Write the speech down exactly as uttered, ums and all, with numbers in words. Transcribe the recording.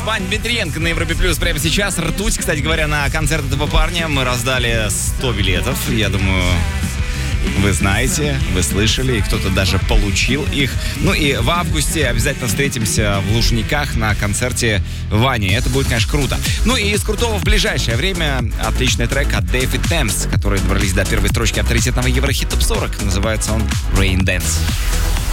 Вань Дмитриенко на Европе Плюс прямо сейчас. Ртуть, кстати говоря, на концерт этого парня мы раздали сто билетов. Я думаю, вы знаете, вы слышали, и кто-то даже получил их. Ну и в августе обязательно встретимся в Лужниках на концерте Вани. Это будет, конечно, круто. Ну и из крутого в ближайшее время отличный трек от Дэвид Темс, которые добрались до первой строчки авторитетного Еврохит Топ сорок. Называется он Rain Dance.